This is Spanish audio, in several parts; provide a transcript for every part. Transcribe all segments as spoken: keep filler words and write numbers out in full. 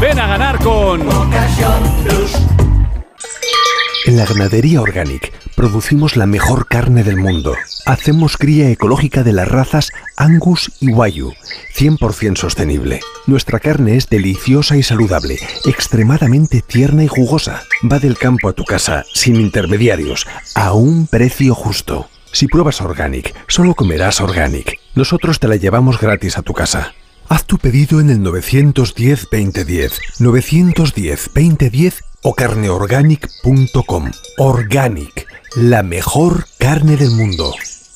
Ven a ganar con Ocasión Plus. En la Ganadería Organic producimos la mejor carne del mundo. Hacemos cría ecológica de las razas Angus y Wagyu, cien por ciento sostenible. Nuestra carne es deliciosa y saludable, extremadamente tierna y jugosa. Va del campo a tu casa, sin intermediarios, a un precio justo. Si pruebas Organic, solo comerás Organic. Nosotros te la llevamos gratis a tu casa. Haz tu pedido en el nueve uno cero, veinte diez, nueve uno cero, veinte diez o carne organic punto com. Organic, la mejor carne del mundo.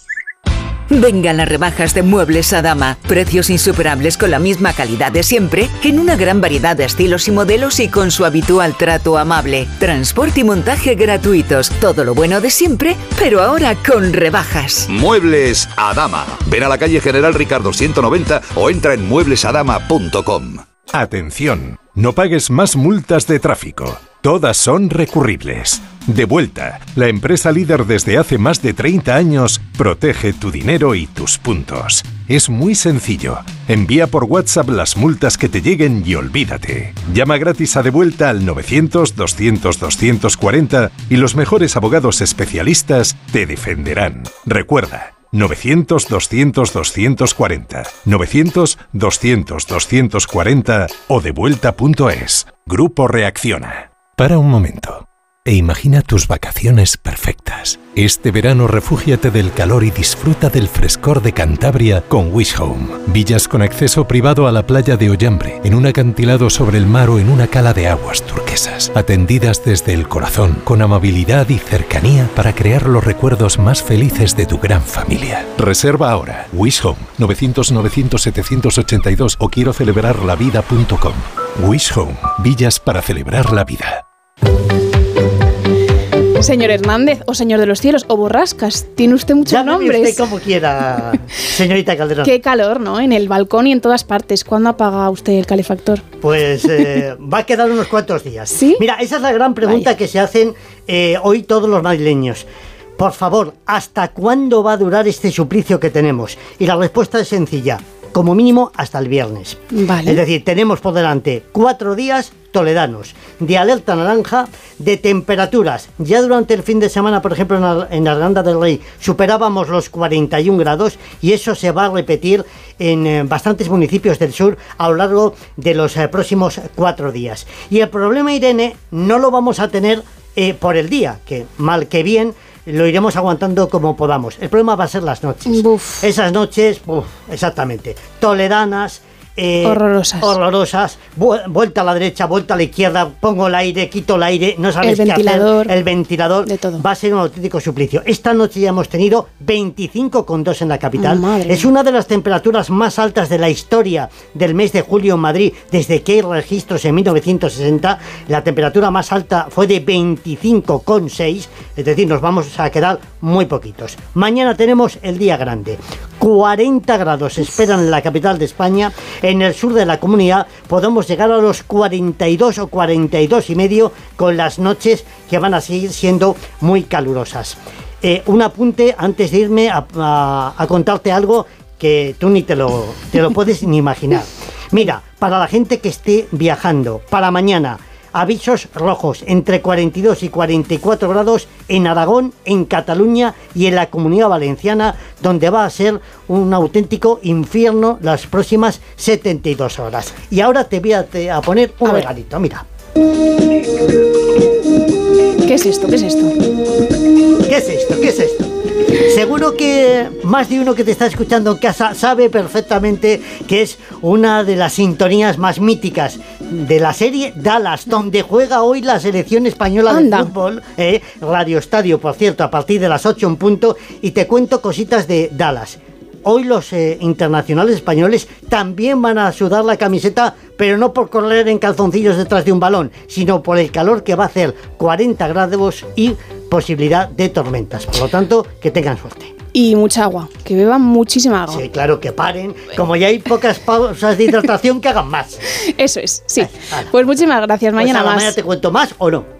Vengan las rebajas de Muebles Adama. Precios insuperables con la misma calidad de siempre, en una gran variedad de estilos y modelos y con su habitual trato amable. Transporte y montaje gratuitos. Todo lo bueno de siempre, pero ahora con rebajas. Muebles Adama. Ven a la calle General Ricardo ciento noventa o entra en muebles adama punto com. Atención, no pagues más multas de tráfico. Todas son recurribles. Devuelta, la empresa líder desde hace más de treinta años, protege tu dinero y tus puntos. Es muy sencillo. Envía por WhatsApp las multas que te lleguen y olvídate. Llama gratis a Devuelta al novecientos, doscientos, doscientos cuarenta y los mejores abogados especialistas te defenderán. Recuerda, novecientos, doscientos, doscientos cuarenta, novecientos, doscientos, doscientos cuarenta o devuelta punto es. Grupo Reacciona. Para un momento e imagina tus vacaciones perfectas. Este verano refúgiate del calor y disfruta del frescor de Cantabria con Wish Home. Villas con acceso privado a la playa de Ollambre, en un acantilado sobre el mar o en una cala de aguas turquesas. Atendidas desde el corazón, con amabilidad y cercanía para crear los recuerdos más felices de tu gran familia. Reserva ahora. Wish Home, novecientos, novecientos, setecientos ochenta y dos o quiero celebrar la vida punto com. Wish Home, villas para celebrar la vida. Señor Hernández, o señor de los cielos, o Borrascas, tiene usted muchos Llámeme nombres. usted como quiera, señorita Calderón. Qué calor, ¿no? En el balcón y en todas partes. ¿Cuándo apaga usted el calefactor? Pues eh, va a quedar unos cuantos días. ¿Sí? Mira, esa es la gran pregunta Vaya. que se hacen eh, hoy todos los madrileños. Por favor, ¿hasta cuándo va a durar este suplicio que tenemos? Y la respuesta es sencilla. Como mínimo hasta el viernes. Vale. Es decir, tenemos por delante cuatro días toledanos de alerta naranja, de temperaturas. Ya durante el fin de semana, por ejemplo, en Arganda del Rey superábamos los cuarenta y un grados y eso se va a repetir en eh, bastantes municipios del sur a lo largo de los eh, próximos cuatro días. Y el problema, Irene, no lo vamos a tener eh, por el día, que mal que bien lo iremos aguantando como podamos. El problema va a ser las noches. Uf. Esas noches, uf, exactamente, toledanas, eh, horrorosas. horrorosas, vu- vuelta a la derecha, vuelta a la izquierda, pongo el aire, quito el aire, no sabes el qué ventilador, hacer, el ventilador, de todo. Va a ser un auténtico suplicio. Esta noche ya hemos tenido veinticinco coma dos en la capital, oh, es una de las temperaturas más altas de la historia del mes de julio en Madrid, desde que hay registros en mil novecientos sesenta, la temperatura más alta fue de veinticinco coma seis, es decir, nos vamos a quedar muy poquitos. Mañana tenemos el día grande, cuarenta grados se esperan en la capital de España. En el sur de la comunidad podemos llegar a los cuarenta y dos o cuarenta y dos y medio con las noches que van a seguir siendo muy calurosas. Eh, un apunte antes de irme a, a, a contarte algo que tú ni te lo, te lo puedes ni imaginar. Mira, para la gente que esté viajando, para mañana, avisos rojos entre cuarenta y dos y cuarenta y cuatro grados en Aragón, en Cataluña y en la Comunidad Valenciana, donde va a ser un auténtico infierno las próximas setenta y dos horas. Y ahora te voy a, te, a poner un a regalito, mira. ¿Qué es esto? ¿Qué es esto? ¿Qué es esto? ¿Qué es esto? Seguro que más de uno que te está escuchando en casa sabe perfectamente que es una de las sintonías más míticas de la serie Dallas, donde juega hoy la selección española Anda. de fútbol, eh, Radio Estadio, por cierto, a partir de las ocho en punto, y te cuento cositas de Dallas. Hoy los eh, internacionales españoles también van a sudar la camiseta, pero no por correr en calzoncillos detrás de un balón, sino por el calor que va a hacer, cuarenta grados y posibilidad de tormentas. Por lo tanto, que tengan suerte. Y mucha agua, que beban muchísima agua. Sí, claro, que paren. Como ya hay pocas pausas de hidratación, que hagan más. Eso es, sí. Eh, pues muchísimas gracias. Mañana pues a la más. mañana te cuento más o no.